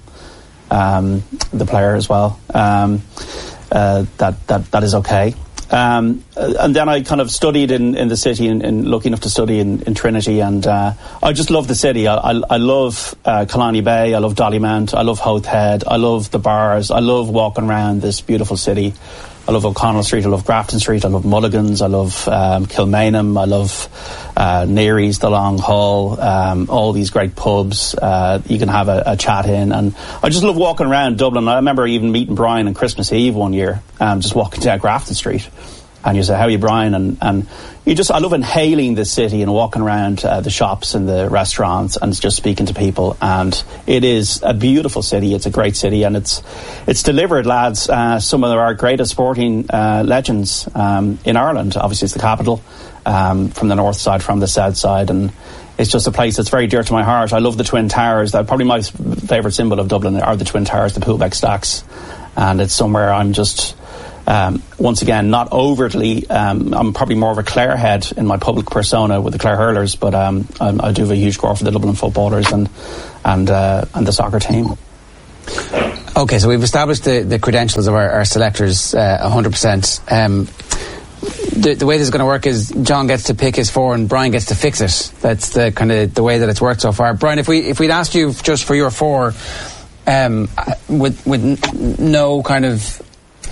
Um, the player as well. Um, uh, that that that is okay. Um, and then I kind of studied in, in the city, and, and lucky enough to study in, in Trinity, and uh, I just love the city. I, I, I love uh, Killarney Bay, I love Dollymount, I love Howth Head, I love the bars, I love walking around this beautiful city. I love O'Connell Street, I love Grafton Street, I love Mulligan's, I love um, Kilmainham, I love uh, Neary's, the Long Hall, um, all these great pubs uh, you can have a, a chat in. And I just love walking around Dublin. I remember even meeting Brian on Christmas Eve one year, um, just walking down Grafton Street. and you say, how are you, Brian? And, and you just, I love inhaling the city and walking around uh, the shops and the restaurants and just speaking to people. And it is a beautiful city. It's a great city, and it's it's delivered, lads, uh, some of our greatest sporting uh, legends um, in Ireland. Obviously, it's the capital, um, from the north side, from the south side, and it's just a place that's very dear to my heart. I love the Twin Towers. That probably my favourite symbol of Dublin are the Twin Towers, the Poolbeck Stacks, and it's somewhere I'm just. Um, once again, not overtly, um, I'm probably more of a Clare head in my public persona with the Clare Hurlers, but um, I, I do have a huge grow for the Dublin footballers and and uh, and the soccer team. Okay, so we've established the, the credentials of our, our selectors uh, one hundred percent. Um, the, the way this is going to work is John gets to pick his four and Brian gets to fix it. That's the kind of the way that it's worked so far. Brian, if we if we'd asked you just for your four, um, with with n- no kind of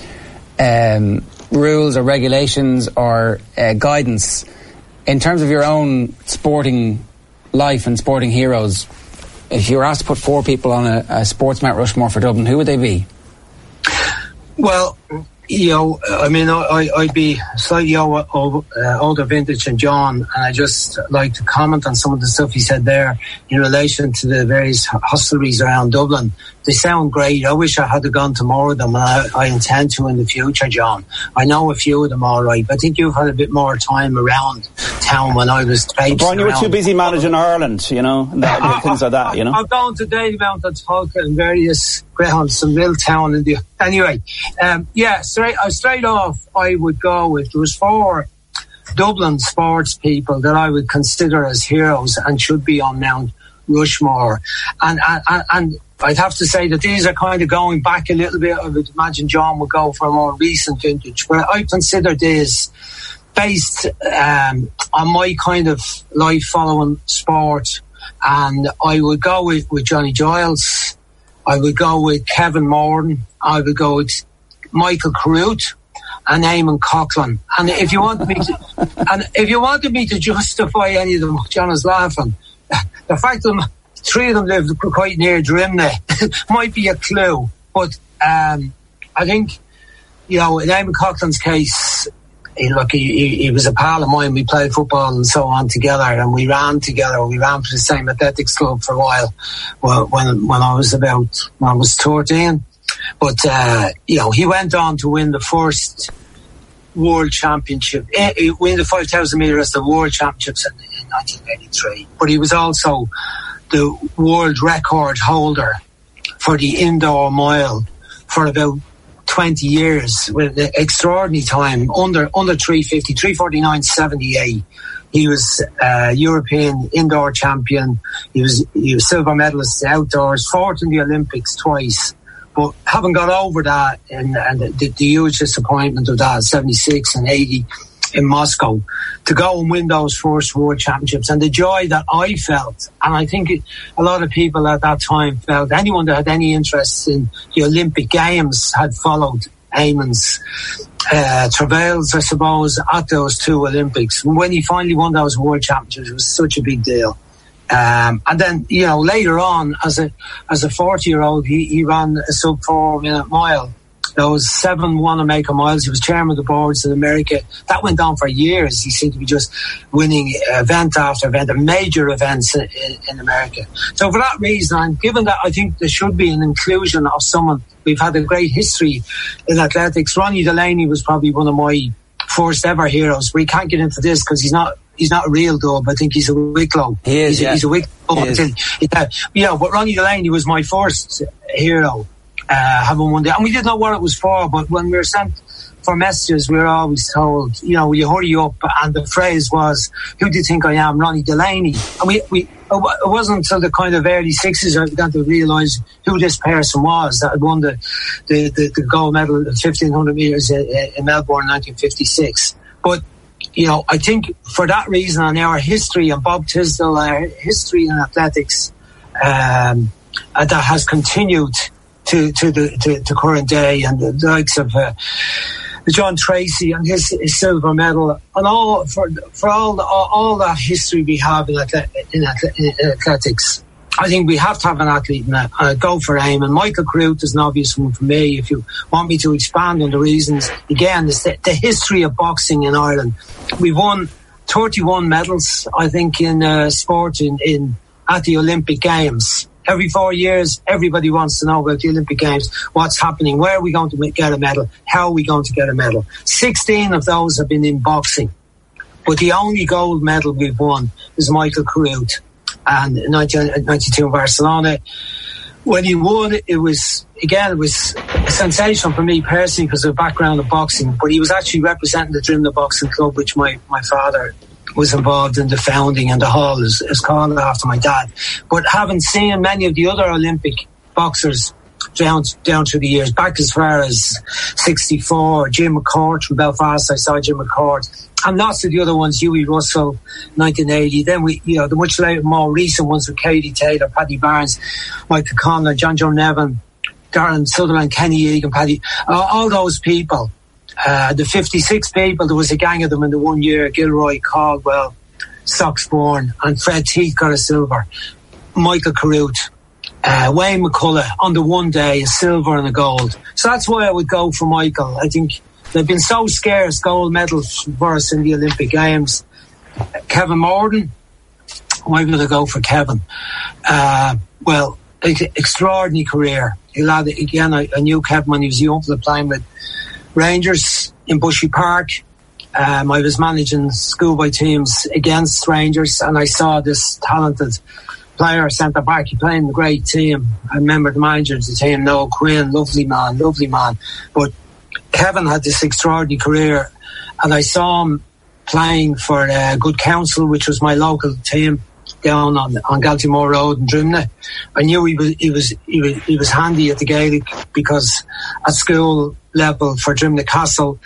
Um, rules or regulations or uh, guidance in terms of your own sporting life and sporting heroes, if you were asked to put four people on a, a sports Mount Rushmore for Dublin, who would they be? Well, you know, I mean, I, I'd be slightly over, over, uh, older vintage than John, and I just like to comment on some of the stuff he said there in relation to the various hostelries around Dublin. They sound great. I wish I had gone to more of them, and I, I intend to in the future, John. I know a few of them all right, but I think you've had a bit more time around town when I was traipsing Brian, you were around. too busy managing Ireland, you know, and that, I, things like that, you know. I've gone to Dalymount and Tulka and various grounds, some Milltown and the anyway. Um, yeah, straight uh, straight off, I would go with there was four Dublin sports people that I would consider as heroes and should be on Mount Rushmore, and and. and I'd have to say that these are kind of going back a little bit. I would imagine John would go for a more recent vintage, but I consider this based um, on my kind of life following sport, and I would go with, with Johnny Giles, I would go with Kevin Morton, I would go with Michael Carruth and Eamon Coughlin. And if you want me to, and if you wanted me to justify any of them, John is laughing. The fact that three of them lived quite near Drimnagh might be a clue, but um, I think, you know, in Eamon Coughlin's case, he, look, he, he, he was a pal of mine. We played football and so on together, and we ran together. We ran for the same athletics club for a while when when I was about when I was thirteen. But uh, you know, he went on to win the first World Championship, he win the five thousand metres, the World Championships in, in nineteen eighty-three. But he was also the world record holder for the indoor mile for about twenty years with an extraordinary time under under three fifty, three forty-nine seventy-eight. He was uh, European indoor champion. He was he was silver medalist outdoors, fourth in the Olympics twice. But haven't got over that, and, and the, the huge disappointment of that, seventy-six and eighty in Moscow, to go and win those first World Championships, and the joy that I felt, and I think it, a lot of people at that time felt, anyone that had any interest in the Olympic Games had followed Eamon's uh, travails, I suppose, at those two Olympics. When he finally won those World Championships, it was such a big deal. Um, and then, you know, later on, as a as a forty-year-old, he, he ran a sub four minute mile. Those seven Wanamaker miles. He was chairman of the boards in America. That went on for years. He seemed to be just winning event after event, major events in, in, in America. So for that reason, and given that I think there should be an inclusion of someone, we've had a great history in athletics. Ronnie Delaney was probably one of my first ever heroes. We can't get into this because he's not he's not a real dub. I think he's a Wicklow. He is, he's, yeah. a, he's a Wicklow. You know, but Ronnie Delaney was my first hero. Uh, having one day, and we didn't know what it was for, but when we were sent for messages, we were always told, you know, will you hurry up? And the phrase was, who do you think I am? Ronnie Delaney. And we, we it wasn't until the kind of early sixties I began to realise who this person was that had won the, the, the, the gold medal at fifteen hundred metres in, in Melbourne in nineteen fifty-six. But, you know, I think for that reason, and our history, and Bob Tisdale, our history in athletics, um, uh, that has continued to to the to, to current day, and the likes of uh, John Tracy and his, his silver medal, and all for for all the, all, all that history we have in, in, in athletics, I think we have to have an athlete and uh, uh, go for aim. And Michael Carruth is an obvious one for me. If you want me to expand on the reasons, again, it's the, the history of boxing in Ireland. We've won thirty-one medals, I think, in uh, sport in, in at the Olympic Games. Every four years, everybody wants to know about the Olympic Games, what's happening, where are we going to get a medal, how are we going to get a medal. sixteen of those have been in boxing. But the only gold medal we've won is Michael Carruth. And in nineteen ninety-two in Barcelona, when he won, it was, again, it was a sensation for me personally because of the background of boxing. But he was actually representing the Drimnagh Boxing Club, which my, my father was involved in the founding, and the hall is, is called after my dad. But having seen many of the other Olympic boxers down down through the years, back as far as sixty-four, Jim McCourt from Belfast, I saw Jim McCourt, and lots of the other ones, Hughie Russell, nineteen eighty. Then we, you know, the much later, more recent ones with Katie Taylor, Paddy Barnes, Michael Conlon, John Joe Nevin, Darren Sutherland, Kenny Egan, Paddy, uh, all those people. Uh, the fifty-six people, there was a gang of them in the one year, Gilroy, Caldwell, Soxbourne, and Fred Teague got a silver. Michael Carruth, uh, Wayne McCullough on the one day, a silver and a gold. So that's why I would go for Michael. I think they've been so scarce, gold medals for us in the Olympic Games. Kevin Morden, why would I go for Kevin? Uh, well, extraordinary career. Again, I, I knew Kevin when he was young, playing with Rangers in Bushy Park. Um, I was managing schoolboy teams against Rangers, and I saw this talented player, centre back. He played in a great team. I remember the manager of the team, Noel Quinn, lovely man, lovely man. But Kevin had this extraordinary career, and I saw him playing for uh, Good Counsel, which was my local team down on on Galtymore Road in Drimnagh. I knew he was he was he was he was handy at the Gaelic, because at school level for Drimnagh Castle,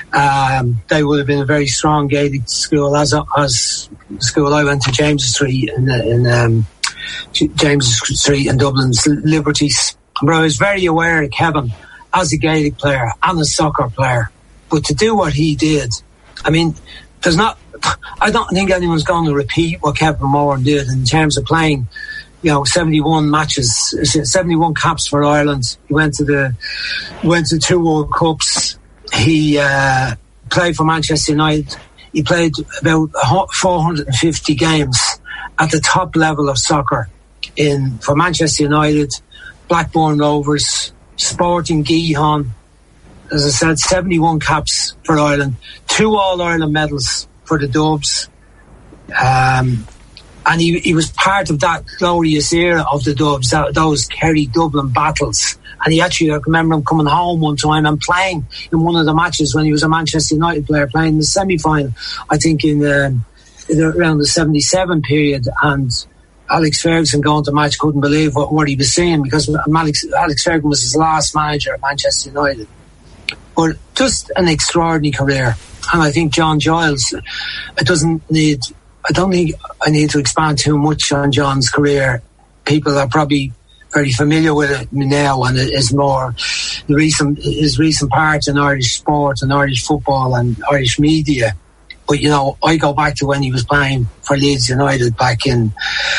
um, they would have been a very strong Gaelic school. As as the school I went to, James Street in, in um, James Street in Dublin's Liberties. But I was very aware of Kevin as a Gaelic player and a soccer player. But to do what he did, I mean, there's not. I don't think anyone's going to repeat what Kevin Moran did in terms of playing, you know, seventy-one matches, seventy-one caps for Ireland. He went to the went to two World Cups. He uh, played for Manchester United. He played about four hundred fifty games at the top level of soccer in for Manchester United, Blackburn Rovers, Sporting Gijón. As I said, seventy-one caps for Ireland, two All-Ireland medals for the Dubs. Um, and he, he was part of that glorious era of the Dubs, that, those Kerry-Dublin battles. And he actually, I remember him coming home one time and playing in one of the matches when he was a Manchester United player, playing in the semi-final, I think in, um, in around the seventy-seven period. And Alex Ferguson going to match couldn't believe what, what he was seeing, because Alex, Alex Ferguson was his last manager at Manchester United. But just an extraordinary career. And I think John Giles, it doesn't need, I don't think I need to expand too much on John's career. People are probably very familiar with it now, and it is more the recent, his recent part in Irish sport and Irish football and Irish media. But, you know, I go back to when he was playing for Leeds United back in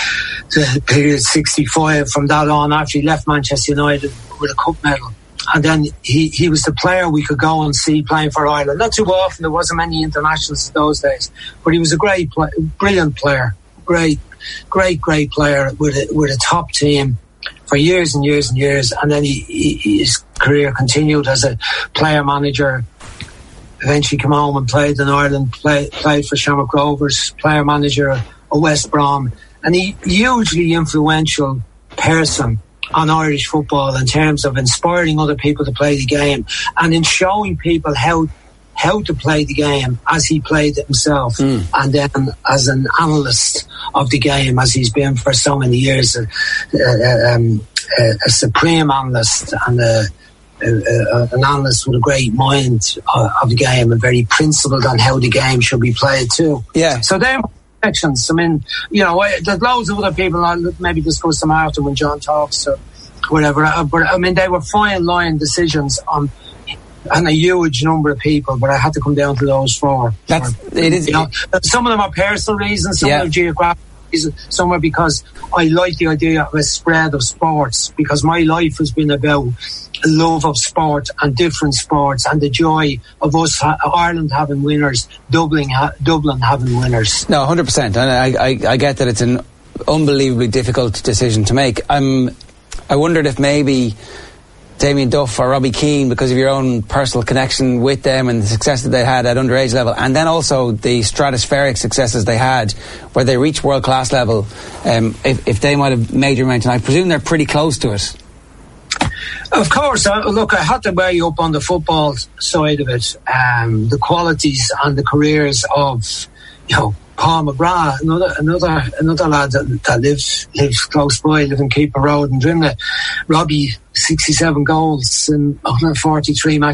the period sixty-five. From that on, after he left Manchester United with a cup medal. And then he, he was the player we could go and see playing for Ireland. Not too often, there wasn't many internationals those days, but he was a great, play, brilliant player, great, great, great player with a, with a top team for years and years and years. And then he, he, his career continued as a player manager. Eventually came home and played in Ireland, play, played for Shamrock Rovers, player manager of West Brom, and he hugely influential person on Irish football in terms of inspiring other people to play the game and in showing people how how to play the game as he played it himself, mm. and then as an analyst of the game, as he's been for so many years, a, a, um, a, a supreme analyst and a, a, a, an analyst with a great mind of, of the game and very principled on how the game should be played too. Yeah. So they're sections. I mean, you know, there's loads of other people. I'll maybe discuss them after when John talks or whatever. But I mean, they were fine line decisions on and a huge number of people. But I had to come down to those four. That's for, it is. You know, some of them are personal reasons. Some yeah. of them are geographic. somewhere because I like the idea of a spread of sports, because my life has been about a love of sport and different sports and the joy of us, Ireland having winners, Dublin, Dublin having winners. No, one hundred percent. And I, I, I get that it's an unbelievably difficult decision to make. I'm, I wondered if maybe Damien Duff or Robbie Keane, because of your own personal connection with them and the success that they had at underage level, and then also the stratospheric successes they had where they reached world class level, um, if, if they might have made your mention. I presume they're pretty close to it. Of course, uh, look, I had to weigh up on the football side of it, um, the qualities and the careers of, you know, Paul McGrath, another another another lad that, that lives lives close by, lives in Keeper Road in Drimnagh. Robbie, sixty-seven goals in one hundred forty-three matches.